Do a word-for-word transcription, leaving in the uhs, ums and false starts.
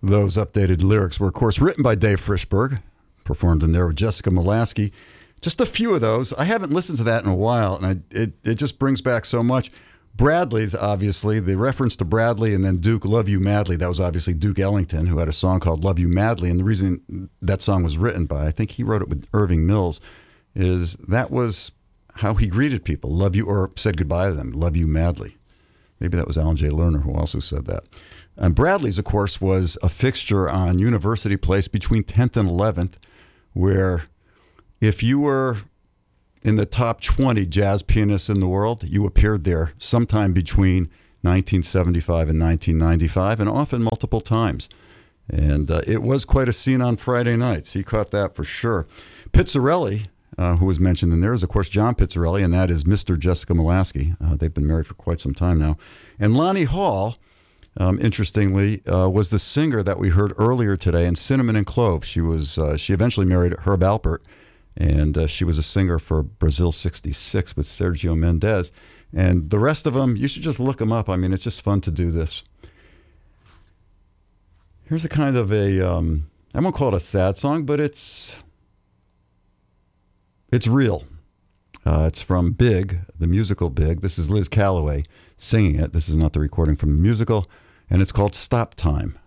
Those updated lyrics were, of course, written by Dave Frischberg, performed in there with Jessica Molaski. Just a few of those. I haven't listened to that in a while, and I, it, it just brings back so much. Bradley's, obviously, the reference to Bradley and then Duke, Love You Madly, that was obviously Duke Ellington, who had a song called Love You Madly. And the reason that song was written by, I think he wrote it with Irving Mills, is that was how he greeted people. Love you, or said goodbye to them. Love you madly. Maybe that was Alan J. Lerner who also said that. And Bradley's, of course, was a fixture on University Place between tenth and eleventh, where if you were in the top twenty jazz pianists in the world, you appeared there sometime between nineteen seventy-five and nineteen ninety-five, and often multiple times. And uh, it was quite a scene on Friday nights. He caught that for sure. Pizzarelli, uh, who was mentioned in there, is, of course, John Pizzarelli, and that is Mister Jessica Molaski. Uh, they've been married for quite some time now. And Lonnie Hall, um, interestingly, uh, was the singer that we heard earlier today in Cinnamon and Clove. She was uh, she eventually married Herb Alpert, and uh, she was a singer for Brazil sixty-six with Sergio Mendes. And the rest of them, you should just look them up. I mean, it's just fun to do this. Here's a kind of a, um, I won't call it a sad song, but it's it's real. Uh, it's from Big, the musical Big. This is Liz Callaway singing it. This is not the recording from the musical. And it's called Stop Time.